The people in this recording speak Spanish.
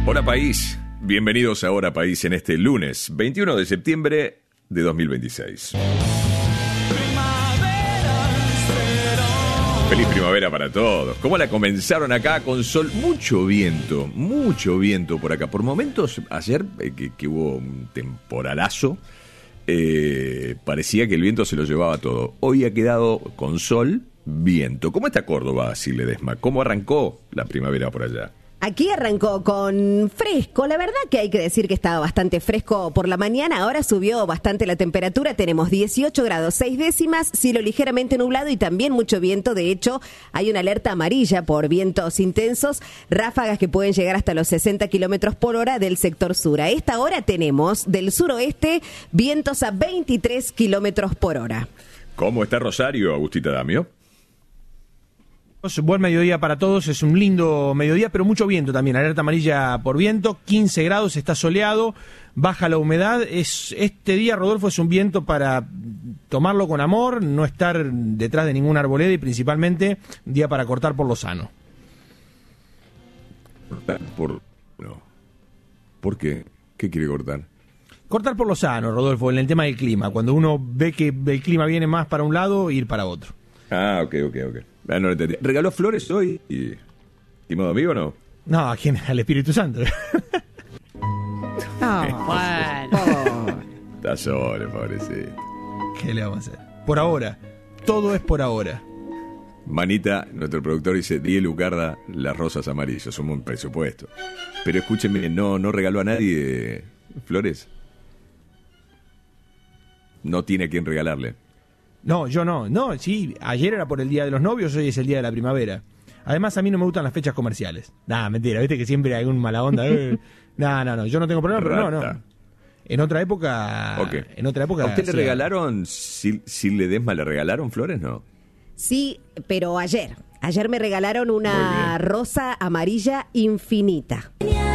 Hola país, bienvenidos a Hora País en este lunes 21 de septiembre de 2026. Feliz primavera para todos. ¿Cómo la comenzaron acá con sol? Mucho viento por acá. Por momentos, ayer que hubo un temporalazo, parecía que el viento se lo llevaba todo. Hoy ha quedado con sol, viento. ¿Cómo está Córdoba, Silvia Ledesma? ¿Cómo arrancó la primavera por allá? Aquí arrancó con fresco, la verdad que hay que decir que estaba bastante fresco por la mañana, ahora subió bastante la temperatura, tenemos 18 grados 6 décimas, cielo ligeramente nublado y también mucho viento, de hecho hay una alerta amarilla por vientos intensos, ráfagas que pueden llegar hasta los 60 kilómetros por hora del sector sur. A esta hora tenemos del suroeste vientos a 23 kilómetros por hora. ¿Cómo está Rosario, Agustita Damio? Buen mediodía para todos, es un lindo mediodía, pero mucho viento también, alerta amarilla por viento, 15 grados, está soleado, baja la humedad. Este día, Rodolfo, es un viento para tomarlo con amor, no estar detrás de ninguna arboleda y principalmente un día para cortar por lo sano. ¿Por qué? ¿Qué quiere cortar? Cortar por lo sano, Rodolfo, en el tema del clima, cuando uno ve que el clima viene más para un lado, ir para otro. Ah, ok. Ah, no lo entendí. ¿Regaló flores hoy? ¿Y modo amigo o no? No, ¿a quién? Al Espíritu Santo. Bueno. Está solo, pobrecito. ¿Qué le vamos a hacer? Por ahora. Todo es por ahora. Manita, nuestro productor, dice: Diego Lucarda, las rosas amarillas, somos un presupuesto. Pero escúchenme, ¿no regaló a nadie flores? No tiene a quién regalarle. No, yo no, sí, ayer era por el Día de los Novios, hoy es el Día de la Primavera. Además, a mí no me gustan las fechas comerciales. Nah, mentira, viste que siempre hay algún mala onda. No, yo no tengo problema, pero no. En otra época... Okay. En otra época... ¿A usted le regalaron, si Ledesma, le regalaron flores, no? Sí, pero ayer me regalaron una rosa amarilla infinita.